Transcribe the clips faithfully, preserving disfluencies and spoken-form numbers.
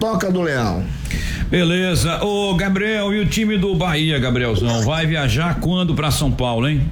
toca do Leão. Beleza. Ô, Gabriel, e o time do Bahia, Gabrielzão, vai viajar quando pra São Paulo, hein?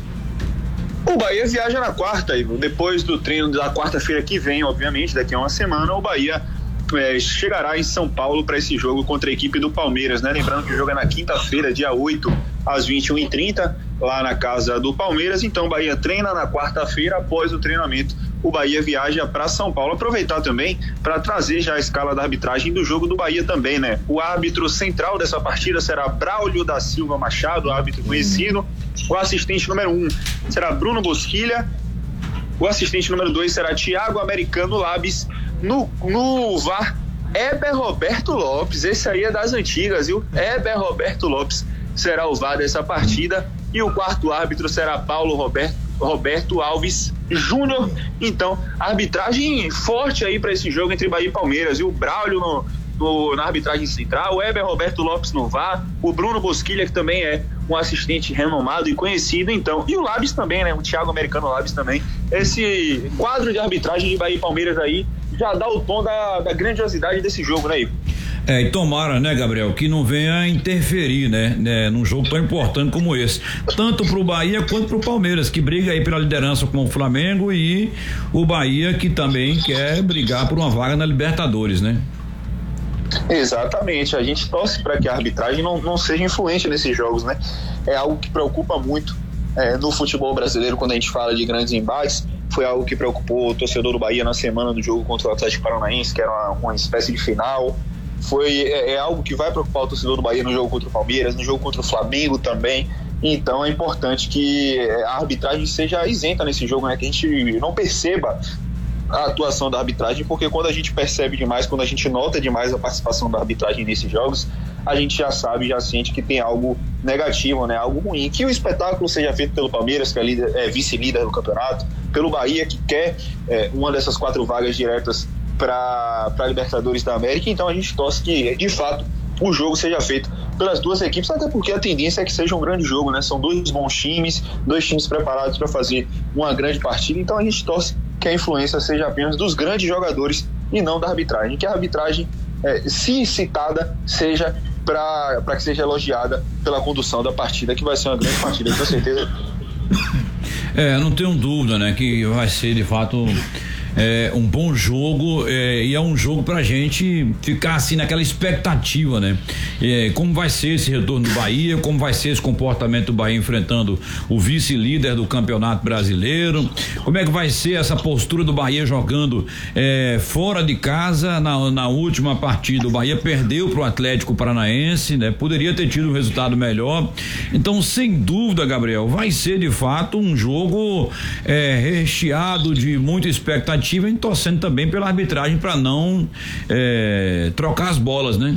O Bahia viaja na quarta, Ivo. Depois do treino da quarta-feira que vem, obviamente, daqui a uma semana, o Bahia é, chegará em São Paulo para esse jogo contra a equipe do Palmeiras, né? Lembrando que o jogo é na quinta-feira, dia oito, às vinte e uma e trinta, lá na casa do Palmeiras. Então o Bahia treina na quarta-feira. Após o treinamento, o Bahia viaja para São Paulo. Aproveitar também para trazer já a escala da arbitragem do jogo do Bahia também, né? O árbitro central dessa partida será Braulio da Silva Machado, árbitro conhecido. O assistente número um será Bruno Bosquilha. O assistente número dois será Thiago Americano Labis. No, no V A R, Heber Roberto Lopes. Esse aí é das antigas, viu? Heber Roberto Lopes será o V A R dessa partida. E o quarto árbitro será Paulo Roberto, Roberto Alves Júnior. Então, arbitragem forte aí para esse jogo entre Bahia e Palmeiras. E o Braulio no, no, na arbitragem central, o Heber Roberto Lopes no V A R, o Bruno Bosquilha, que também é um assistente renomado e conhecido, então, e o Labis também, né? O Thiago Americano Labis também. Esse quadro de arbitragem de Bahia e Palmeiras aí já dá o tom da, da grandiosidade desse jogo, né, Ivo? É, e tomara, né, Gabriel, que não venha interferir, né, né, num jogo tão importante como esse, tanto pro Bahia quanto pro Palmeiras, que briga aí pela liderança com o Flamengo, e o Bahia que também quer brigar por uma vaga na Libertadores, né? Exatamente, a gente torce para que a arbitragem não, não seja influente nesses jogos, né? É algo que preocupa muito é, no futebol brasileiro quando a gente fala de grandes embates. Foi algo que preocupou o torcedor do Bahia na semana do jogo contra o Atlético Paranaense, que era uma, uma espécie de final. Foi, é, é algo que vai preocupar o torcedor do Bahia no jogo contra o Palmeiras, no jogo contra o Flamengo também. Então é importante que a arbitragem seja isenta nesse jogo, né? Que a gente não perceba a atuação da arbitragem, porque quando a gente percebe demais, quando a gente nota demais a participação da arbitragem nesses jogos, a gente já sabe, já sente que tem algo negativo, né? Algo ruim. Que o espetáculo seja feito pelo Palmeiras, que é, líder, é vice-líder do campeonato, pelo Bahia, que quer é, uma dessas quatro vagas diretas para a Libertadores da América. Então a gente torce que, de fato, o jogo seja feito pelas duas equipes, até porque a tendência é que seja um grande jogo, né? São dois bons times, dois times preparados para fazer uma grande partida. Então a gente torce que a influência seja apenas dos grandes jogadores e não da arbitragem, que a arbitragem, é, se citada, seja para que seja elogiada pela condução da partida, que vai ser uma grande partida, com certeza. É, não tenho dúvida, né, que vai ser de fato é, um bom jogo, é, e é um jogo pra gente ficar assim naquela expectativa, né? É, como vai ser esse retorno do Bahia, como vai ser esse comportamento do Bahia enfrentando o vice-líder do Campeonato Brasileiro, como é que vai ser essa postura do Bahia jogando é, fora de casa. Na, na última partida o Bahia perdeu pro Atlético Paranaense, né? Poderia ter tido um resultado melhor. Então, sem dúvida, Gabriel, vai ser de fato um jogo é, recheado de muita expectativa, e torcendo também pela arbitragem para não é, trocar as bolas, né?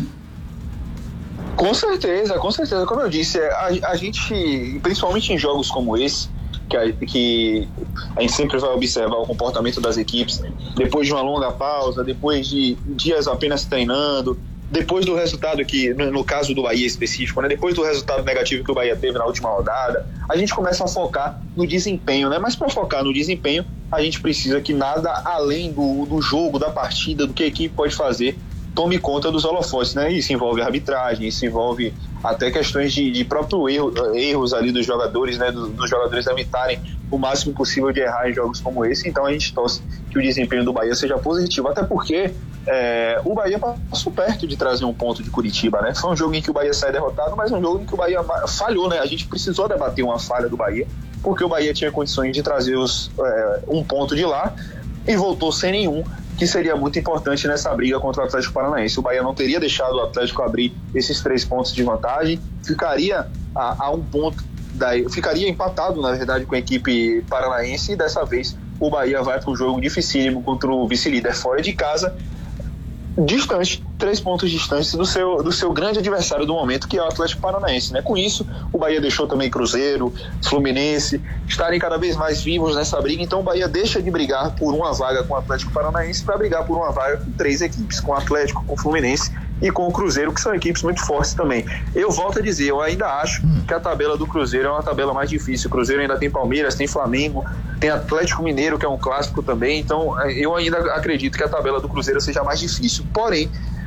Com certeza, com certeza. Como eu disse, a, a gente, principalmente em jogos como esse, que a, que a gente sempre vai observar o comportamento das equipes depois de uma longa pausa, depois de dias apenas treinando, depois do resultado que, no, no caso do Bahia específico, né, depois do resultado negativo que o Bahia teve na última rodada, a gente começa a focar no desempenho, né? Mas para focar no desempenho, a gente precisa que nada além do, do jogo, da partida, do que a equipe pode fazer, tome conta dos holofotes, né? Isso envolve arbitragem, isso envolve até questões de, de próprio erro, erros ali dos jogadores, né? Dos, dos jogadores evitarem o máximo possível de errar em jogos como esse. Então a gente torce que o desempenho do Bahia seja positivo, até porque é, o Bahia passou perto de trazer um ponto de Curitiba, né? Foi um jogo em que o Bahia sai derrotado, mas um jogo em que o Bahia falhou, né? A gente precisou debater uma falha do Bahia, porque o Bahia tinha condições de trazer os, é, um ponto de lá e voltou sem nenhum, que seria muito importante nessa briga contra o Atlético Paranaense. O Bahia não teria deixado o Atlético abrir esses três pontos de vantagem, ficaria a, a um ponto, da, ficaria empatado, na verdade, com a equipe paranaense, e dessa vez o Bahia vai para um jogo dificílimo contra o vice-líder fora de casa, distante, três pontos distantes do seu, do seu grande adversário do momento, que é o Atlético Paranaense, né? Com isso, o Bahia deixou também Cruzeiro, Fluminense estarem cada vez mais vivos nessa briga. Então o Bahia deixa de brigar por uma vaga com o Atlético Paranaense para brigar por uma vaga com três equipes, com o Atlético, com o Fluminense e com o Cruzeiro, que são equipes muito fortes também. Eu volto a dizer, eu ainda acho que a tabela do Cruzeiro é uma tabela mais difícil. O Cruzeiro ainda tem Palmeiras, tem Flamengo, tem Atlético Mineiro, que é um clássico também. Então eu ainda acredito que a tabela do Cruzeiro seja mais difícil. Porém,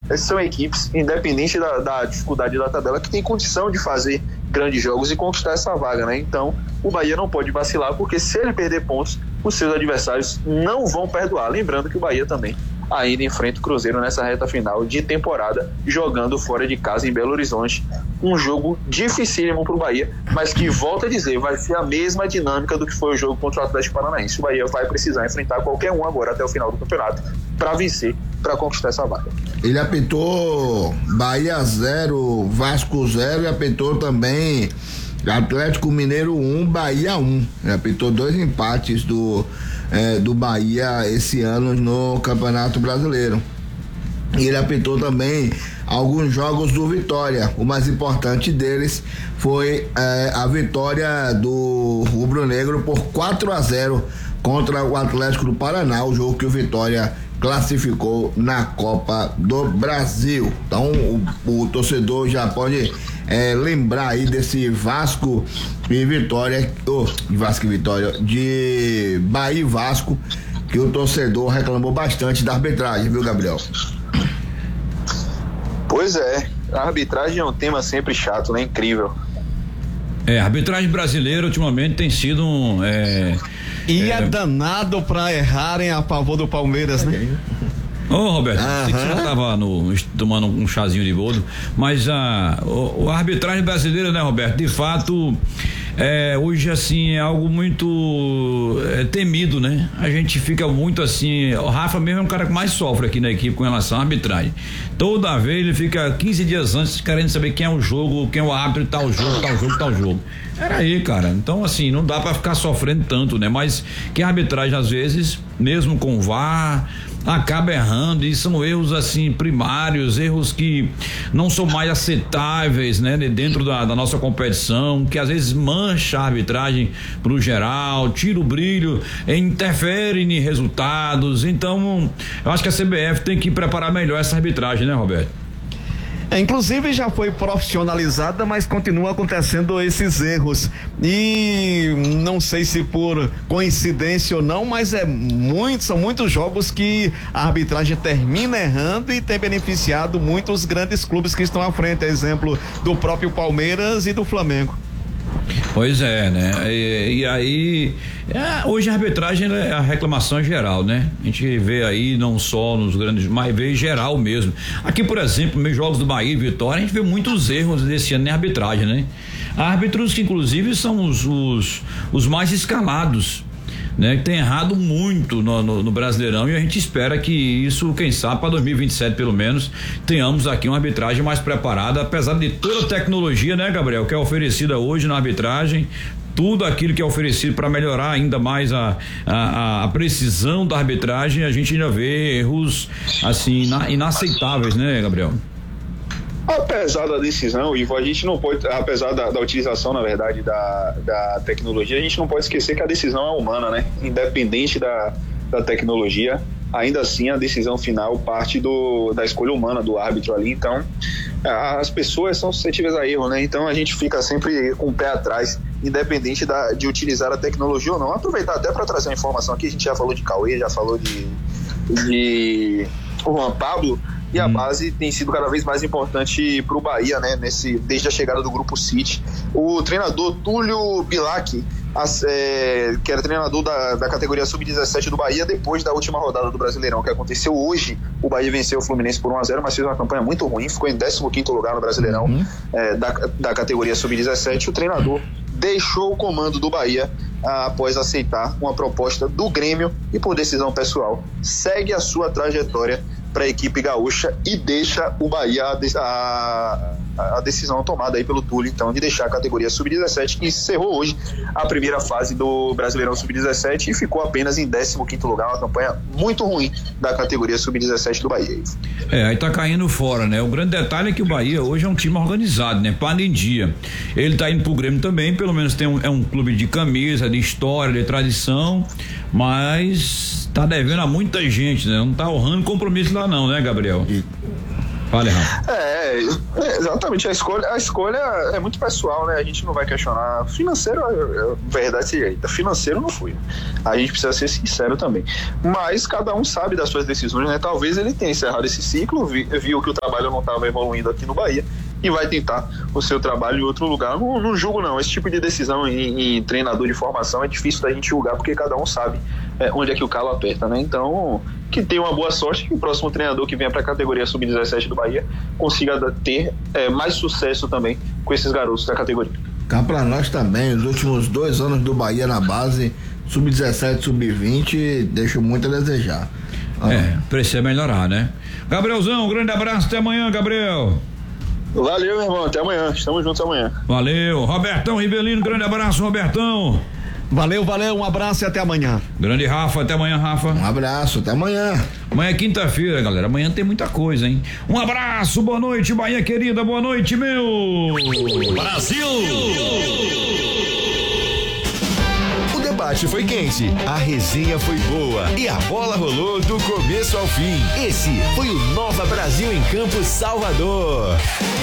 são equipes, independente da, da dificuldade da tabela, que tem condição de fazer grandes jogos e conquistar essa vaga, né? Então, o Bahia não pode vacilar, porque se ele perder pontos, os seus adversários não vão perdoar. Lembrando que o Bahia também ainda enfrenta o Cruzeiro nessa reta final de temporada, jogando fora de casa em Belo Horizonte. Um jogo dificílimo para o Bahia, mas que, volto a dizer, vai ser a mesma dinâmica do que foi o jogo contra o Atlético Paranaense. O Bahia vai precisar enfrentar qualquer um agora até o final do campeonato para vencer, para conquistar essa vaga. Ele apitou Bahia zero, Vasco zero, e apitou também Atlético Mineiro um, Bahia um. Ele apitou dois empates do, é, do Bahia esse ano no Campeonato Brasileiro. E ele apitou também alguns jogos do Vitória. O mais importante deles foi é, a vitória do Rubro-Negro por quatro a zero contra o Atlético do Paraná, o jogo que o Vitória classificou na Copa do Brasil. Então o, o torcedor já pode é, lembrar aí desse Vasco e Vitória, oh, de Vasco e Vitória, de Bahia e Vasco, que o torcedor reclamou bastante da arbitragem, viu, Gabriel? Pois é, a arbitragem é um tema sempre chato, né? Incrível. É, a arbitragem brasileira ultimamente tem sido um. É, e é, é danado pra errarem a favor do Palmeiras, né? Ô, Roberto, Aham. você já tava no, tomando um chazinho de boldo, mas a, a, a arbitragem brasileira, né, Roberto, de fato, é, hoje, assim, é algo muito é, temido, né? A gente fica muito assim, o Rafa mesmo é um cara que mais sofre aqui na equipe com relação à arbitragem. Toda vez ele fica quinze dias antes querendo saber quem é o jogo, quem é o árbitro, tal jogo, tal jogo, tal jogo. Era aí, cara. Então, assim, não dá pra ficar sofrendo tanto, né? Mas que a arbitragem, às vezes, mesmo com o V A R, acaba errando, e são erros assim primários, erros que não são mais aceitáveis, né, dentro da, da nossa competição, que às vezes mancha a arbitragem pro geral, tira o brilho, interfere em resultados. Então eu acho que a C B F tem que preparar melhor essa arbitragem, né, Roberto? É, inclusive já foi profissionalizada, mas continua acontecendo esses erros. E não sei se por coincidência ou não, mas é muito, são muitos jogos que a arbitragem termina errando e tem beneficiado muitos grandes clubes que estão à frente. Exemplo do próprio Palmeiras e do Flamengo. Pois é, né? E, e aí, é, hoje a arbitragem é a reclamação geral, né? A gente vê aí não só nos grandes, mas vê em geral mesmo. Aqui, por exemplo, nos jogos do Bahia e Vitória, a gente vê muitos erros desse ano na arbitragem, né? Árbitros que inclusive são os, os, os mais escalados, né? Que tem errado muito no, no, no Brasileirão, e a gente espera que isso, quem sabe, para dois mil e vinte e sete pelo menos, tenhamos aqui uma arbitragem mais preparada, apesar de toda a tecnologia, né, Gabriel, que é oferecida hoje na arbitragem, tudo aquilo que é oferecido para melhorar ainda mais a, a, a precisão da arbitragem, a gente ainda vê erros assim ina, inaceitáveis, né, Gabriel? Apesar da decisão, Ivo, a gente não pode, apesar da, da utilização, na verdade, da, da tecnologia, a gente não pode esquecer que a decisão é humana, né? Independente da, da tecnologia, ainda assim a decisão final parte do, da escolha humana do árbitro ali. Então, as pessoas são suscetíveis a erro, né? Então a gente fica sempre com o pé atrás, independente da, de utilizar a tecnologia ou não. Aproveitar até para trazer uma informação aqui, a gente já falou de Cauê, já falou de, de Juan Pablo. E a base tem sido cada vez mais importante para o Bahia, né? Nesse, desde a chegada do Grupo City. O treinador Túlio Bilac, as, é, que era treinador da, da categoria sub dezessete do Bahia, depois da última rodada do Brasileirão, que aconteceu hoje, o Bahia venceu o Fluminense por um a zero, mas fez uma campanha muito ruim, ficou em décimo quinto lugar no Brasileirão, uhum. é, da, da categoria sub dezessete. O treinador deixou o comando do Bahia ah, após aceitar uma proposta do Grêmio e, por decisão pessoal, segue a sua trajetória para a equipe gaúcha e deixa o Bahia a, a, a decisão tomada aí pelo Túlio, então, de deixar a categoria sub dezessete, que encerrou hoje a primeira fase do Brasileirão sub dezessete e ficou apenas em décimo quinto lugar, uma campanha muito ruim da categoria sub dezessete do Bahia. É, aí tá caindo fora, né? O grande detalhe é que o Bahia hoje é um time organizado, né? Para em dia. Ele tá indo pro Grêmio também, pelo menos tem um, é um clube de camisa, de história, de tradição, mas tá devendo a muita gente, né? Não tá honrando compromisso lá não, né, Gabriel? E, Fale, Rafa. É, é, exatamente, a escolha, a escolha é muito pessoal, né? A gente não vai questionar. Financeiro, é, é, verdade seja, financeiro não fui. A gente precisa ser sincero também. Mas cada um sabe das suas decisões, né? Talvez ele tenha encerrado esse ciclo, vi, viu que o trabalho não estava evoluindo aqui no Bahia e vai tentar o seu trabalho em outro lugar. Não, não julgo não, esse tipo de decisão em, em treinador de formação é difícil da gente julgar, porque cada um sabe é, onde é que o calo aperta, né? Então, que tenha uma boa sorte, que o próximo treinador que venha para a categoria sub dezessete do Bahia consiga ter é, mais sucesso também com esses garotos da categoria. Cá para nós também, os últimos dois anos do Bahia na base, sub dezessete, sub vinte, deixam muito a desejar. Ah. É, precisa melhorar, né? Gabrielzão, um grande abraço, até amanhã, Gabriel. Valeu, meu irmão, até amanhã, estamos juntos amanhã. Valeu, Robertão Rivelino, grande abraço, Robertão. Valeu, valeu, um abraço e até amanhã. Grande Rafa, até amanhã, Rafa. Um abraço, até amanhã. Amanhã é quinta-feira, galera, amanhã tem muita coisa, hein? Um abraço, boa noite, Bahia querida, boa noite, meu Brasil! O debate foi quente, a resenha foi boa e a bola rolou do começo ao fim. Esse foi o Nova Brasil em Campos, Salvador.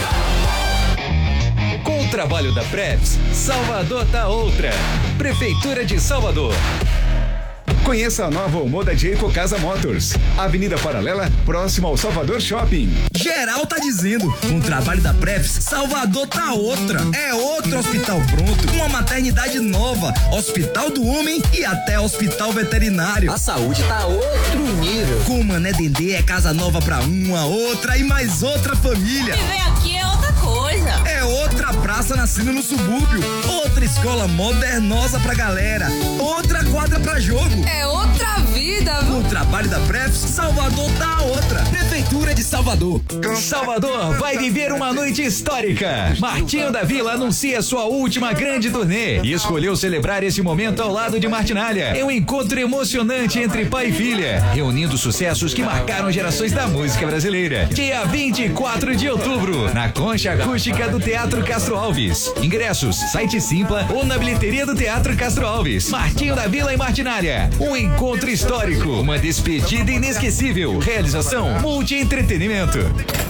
Com o trabalho da Preps, Salvador tá outra. Prefeitura de Salvador. Conheça a nova Omoda Jayco Casa Motors, Avenida Paralela, próximo ao Salvador Shopping. Geral tá dizendo, com o trabalho da Preps, Salvador tá outra. É outro hospital pronto, uma maternidade nova, hospital do homem e até hospital veterinário. A saúde tá outro nível. Com o Mané Dendê é casa nova pra uma, outra e mais outra família. E vem aqui é outra coisa. É outra praça nascendo no subúrbio, outra escola modernosa pra galera, outra quadra pra jogo. É outra vida. Com o trabalho da Preps, Salvador tá outra. Prefeitura de Salvador. Salvador vai viver uma noite histórica. Martinho da Vila anuncia sua última grande turnê e escolheu celebrar esse momento ao lado de Martinalha. É um encontro emocionante entre pai e filha, reunindo sucessos que marcaram gerações da música brasileira. Dia vinte e quatro de outubro, na Concha Acústica do Teatro Castro Alves. Ingressos, site Simpla ou na bilheteria do Teatro Castro Alves. Martinho da Vila e Martinalha. Um encontro histórico, uma despedida inesquecível. Realização Multi-Entretenimento.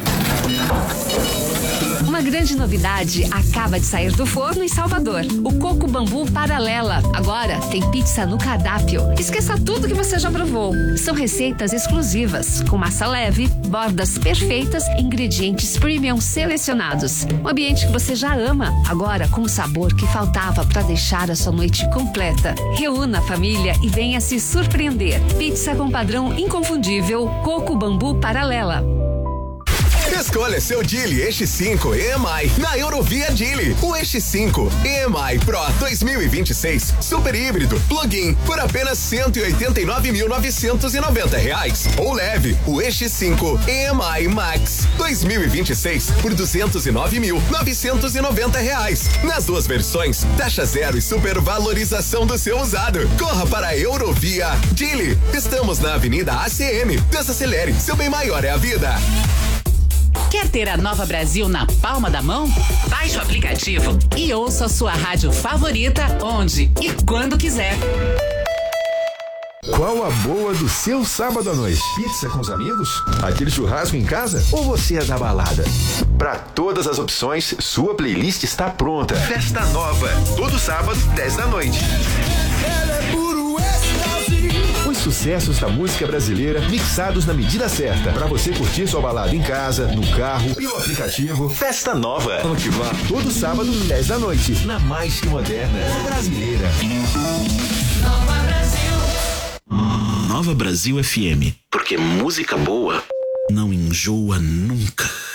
Uma grande novidade acaba de sair do forno em Salvador. O Coco Bambu Paralela. Agora tem pizza no cardápio. Esqueça tudo que você já provou. São receitas exclusivas, com massa leve, bordas perfeitas, ingredientes premium selecionados. Um ambiente que você já ama, agora com o sabor que faltava para deixar a sua noite completa. Reúna a família e venha se surpreender. Pizza com padrão inconfundível, Coco Bambu Paralela. Escolha seu Geely Eixo cinco E M I na Eurovia Geely. O Eixo cinco E M I Pro dois mil e vinte e seis super híbrido plug-in por apenas cento e oitenta e nove mil novecentos e noventa reais. Ou leve o Eixo cinco E M I Max dois mil e vinte e seis por duzentos e nove mil novecentos e noventa reais. Nas duas versões, taxa zero e supervalorização do seu usado. Corra para a Eurovia Geely. Estamos na Avenida A C M. Desacelere, seu bem maior é a vida. Quer ter a Nova Brasil na palma da mão? Baixe o aplicativo e ouça a sua rádio favorita onde e quando quiser. Qual a boa do seu sábado à noite? Pizza com os amigos? Aquele churrasco em casa? Ou você é da balada? Para todas as opções, sua playlist está pronta. Festa Nova, todo sábado, dez da noite. Os sucessos da música brasileira mixados na medida certa para você curtir sua balada em casa, no carro, pelo aplicativo. Festa Nova. Ativar todo sábado, dez da noite, na mais que moderna brasileira. Nova Brasil. Nova Brasil F M, porque música boa não enjoa nunca.